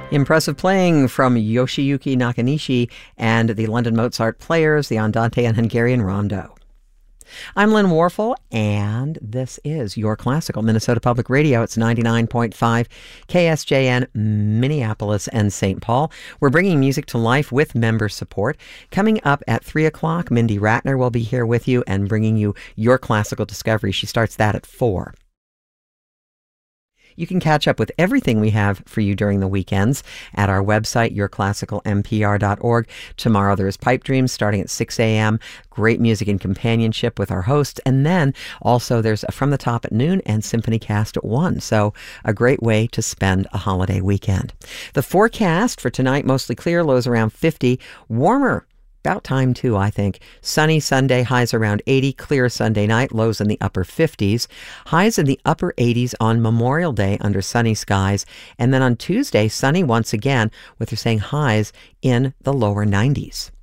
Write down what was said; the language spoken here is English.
Impressive playing from Yoshiyuki Nakanishi and the London Mozart Players, the Andante and Hungarian Rondo. I'm Lynn Warfel, and this is Your Classical Minnesota Public Radio. It's 99.5 KSJN, Minneapolis and St. Paul. We're bringing music to life with member support. Coming up at 3 o'clock, Mindy Ratner will be here with you and bringing you Your Classical Discovery. She starts that at 4. You can catch up with everything we have for you during the weekends at our website, yourclassicalmpr.org. Tomorrow there is Pipe Dreams starting at 6 a.m. Great music and companionship with our hosts. And then also there's From the Top at noon and Symphony Cast at 1. So a great way to spend a holiday weekend. The forecast for tonight, mostly clear, lows around 50. Warmer. About time, too, I think. Sunny Sunday, highs around 80. Clear Sunday night, lows in the upper 50s. Highs in the upper 80s on Memorial Day under sunny skies. And then on Tuesday, sunny once again, with, they're saying, highs in the lower 90s.